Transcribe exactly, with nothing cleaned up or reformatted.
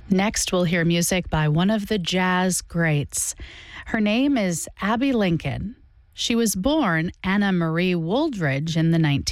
Next, we'll hear music by one of the jazz greats. Her name is Abbey Lincoln. She was born Anna Marie Wooldridge in the nineteen